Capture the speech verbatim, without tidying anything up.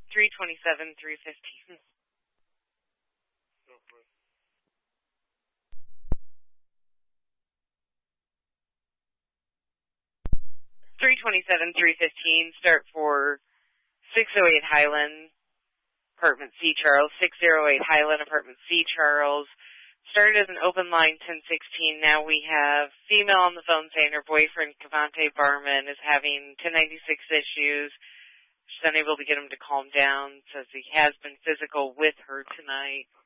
three twenty-seven, three fifteen. three twenty-seven, three fifteen, start for six oh eight Highland, apartment C, Charles. six oh eight Highland, apartment C, Charles. Started as an open line, ten sixteen. Now we have female on the phone saying her boyfriend, Cavante Barman, is having ten ninety-six issues. She's unable to get him to calm down. Says he has been physical with her tonight.